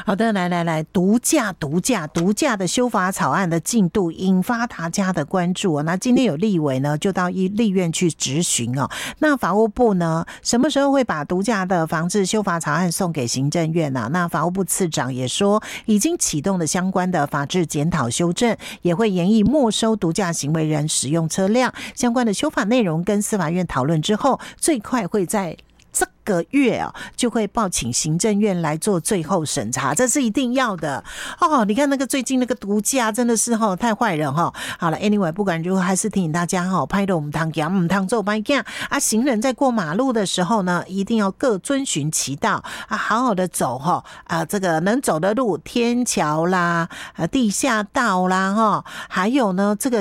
好的，来，毒驾的修法草案的进度引发大家的关注哦。那今天有立委呢，就到立院去质询哦。那法务部呢，什么时候会把毒驾的防治修法草案送给行政院啊？那法务部次长也说，已经启动了相关的法制检讨修正，也会研议没收毒驾行为人使用车辆相关的修法内容，跟司法院讨论之后，最快会在这个月啊，就会报请行政院来做最后审查，这是一定要的哦。你看那个最近那个毒驾真的是太坏人好了 ，anyway， 不管如何，还是提醒大家拍到我们堂行，唔堂做白行啊。行人在过马路的时候呢，一定要各遵循其道啊，好好的走这个能走的路，天桥啦、地下道啦还有呢这个